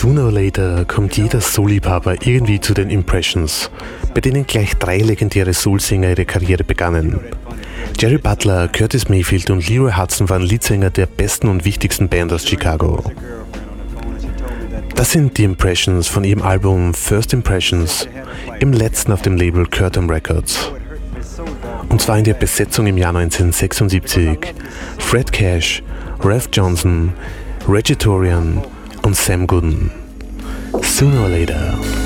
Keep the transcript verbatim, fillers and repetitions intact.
Sooner or later kommt jeder Soul-Liebhaber irgendwie zu den Impressions, bei denen gleich drei legendäre Soul-Sänger ihre Karriere begannen. Jerry Butler, Curtis Mayfield und Leroy Hudson waren Leadsänger der besten und wichtigsten Band aus Chicago. Das sind die Impressions von ihrem Album First Impressions, im letzten auf dem Label Curtom Records. Und zwar in der Besetzung im Jahr neunzehnhundertsechsundsiebzig Fred Cash, Ralph Johnson, Reggie Torian und Sam Gooden. Sooner or later.